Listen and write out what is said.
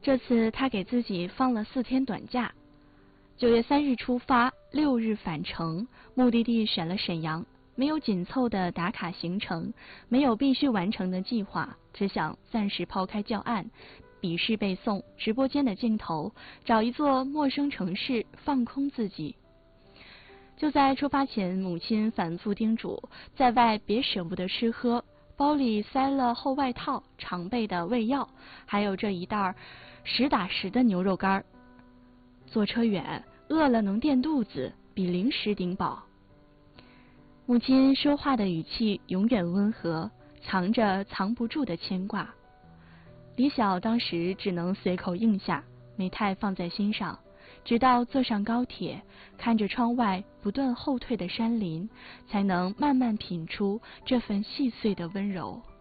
这次他给自己放了4天短假，9月3日出发，6日返程，目的地选了沈阳。没有紧凑的打卡行程，没有必须完成的计划，只想暂时抛开教案、笔试背诵、直播间的镜头，找一座陌生城市放空自己。就在出发前，母亲反复叮嘱，在外别舍不得吃喝，包里塞了厚外套、常备的胃药，还有这一袋实打实的牛肉干。坐车远，饿了能垫肚子，比零食顶饱。母亲说话的语气永远温和，藏着藏不住的牵挂。李晓当时只能随口应下，没太放在心上，直到坐上高铁，看着窗外不断后退的山林，才能慢慢品出这份细碎的温柔。